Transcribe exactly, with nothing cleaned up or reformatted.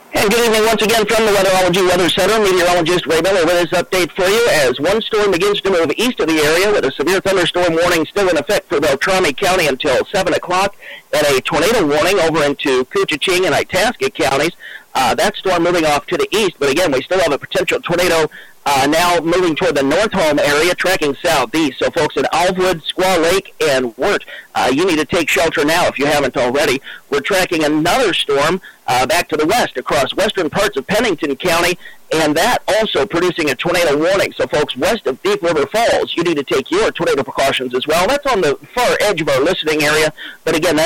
And good evening once again from the Weatherology Weather Center. Meteorologist Ray Miller with this update for you as one storm begins to move east of the area with a severe thunderstorm warning still in effect for Beltrami County until seven o'clock and a tornado warning over into Koochiching and Itasca counties. Uh, that storm moving off to the east, but again, we still have a potential tornado uh, now moving toward the North Home area, tracking southeast. So folks in Alvwood, Squaw Lake, and Wirt, uh, you need to take shelter now if you haven't already. We're tracking another storm uh, back to the west across western parts of Pennington County, and that also producing a tornado warning. So folks west of Deep River Falls, you need to take your tornado precautions as well. That's on the far edge of our listening area, but again, that